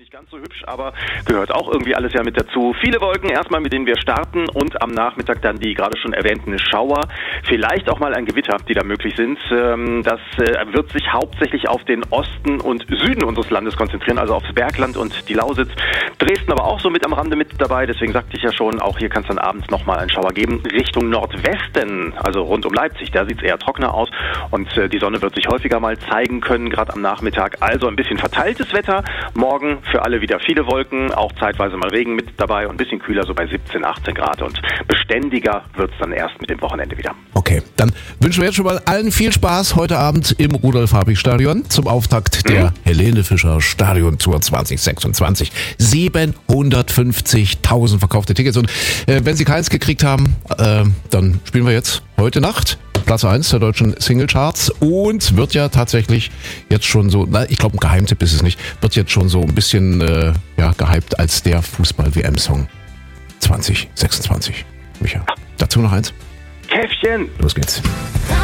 Nicht ganz so hübsch, aber gehört auch irgendwie alles ja mit dazu. Viele Wolken erstmal, mit denen wir starten und am Nachmittag dann die gerade schon erwähnten Schauer. Vielleicht auch mal ein Gewitter, die da möglich sind. Das wird sich hauptsächlich auf den Osten und Süden unseres Landes konzentrieren, also aufs Bergland und die Lausitz. Dresden aber auch so mit am Rande mit dabei, deswegen sagte ich ja schon, auch hier kann es dann abends nochmal einen Schauer geben. Richtung Nordwesten, also rund um Leipzig, da sieht es eher trockener aus und die Sonne wird sich häufiger mal zeigen können, gerade am Nachmittag. Also ein bisschen verteiltes Wetter. Morgen für alle wieder viele Wolken, auch zeitweise mal Regen mit dabei und ein bisschen kühler, so bei 17, 18 Grad. Und beständiger wird es dann erst mit dem Wochenende wieder. Okay, dann wünschen wir jetzt schon mal allen viel Spaß heute Abend im Rudolf-Habich-Stadion zum Auftakt der Helene Fischer Stadion Tour 2026. 750.000 verkaufte Tickets. Und wenn Sie keins gekriegt haben, dann spielen wir jetzt heute Nacht Platz 1 der deutschen Singlecharts und wird ja tatsächlich jetzt schon so, ich glaube ein Geheimtipp ist es nicht, wird jetzt schon so ein bisschen gehypt als der Fußball-WM-Song 2026. Micha, dazu noch eins? Käffchen! Los geht's.